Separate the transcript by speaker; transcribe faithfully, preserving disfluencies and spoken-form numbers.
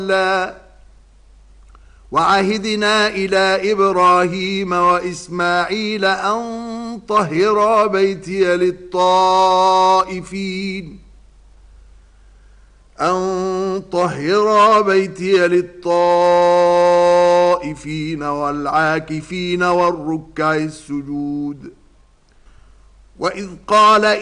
Speaker 1: وعهدنا إلى إبراهيم وإسماعيل أن طهرا بيتي للطائفين أن طهرا بيتي للطائفين والعاكفين والركع السجود. وإذ قال